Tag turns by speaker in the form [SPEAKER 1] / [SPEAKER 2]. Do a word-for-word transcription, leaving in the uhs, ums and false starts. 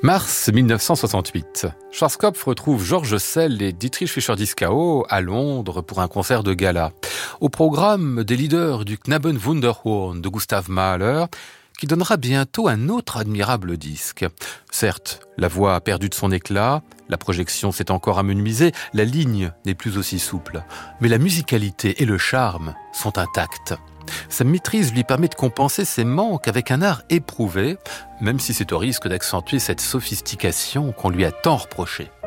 [SPEAKER 1] Mars mille neuf cent soixante-huit. Schwarzkopf retrouve George Szell et Dietrich Fischer-Dieskau à Londres pour un concert de gala. Au programme, des leaders du Knabenwunderhorn de Gustav Mahler, qui donnera bientôt un autre admirable disque. Certes, la voix a perdu de son éclat, la projection s'est encore amenuisée, la ligne n'est plus aussi souple. Mais la musicalité et le charme sont intacts. Sa maîtrise lui permet de compenser ses manques avec un art éprouvé, même si c'est au risque d'accentuer cette sophistication qu'on lui a tant reprochée.